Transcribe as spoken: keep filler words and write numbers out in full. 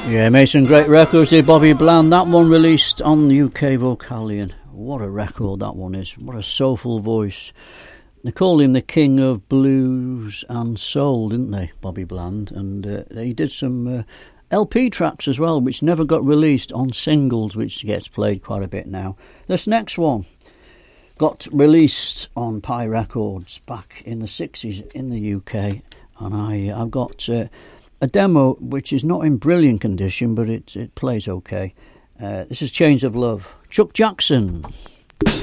Yeah, Mason Great Records did Bobby Bland. That one released on U K Vocalion. What a record that one is. What a soulful voice. They called him the king of blues and soul, didn't they, Bobby Bland? And uh, he did some uh, L P tracks as well, which never got released on singles, which gets played quite a bit now. This next one got released on Pi Records back in the sixties in the U K. And I, I've got uh, a demo which is not in brilliant condition, but it, it plays okay. Uh, this is Chains of Love. Chuck Jackson.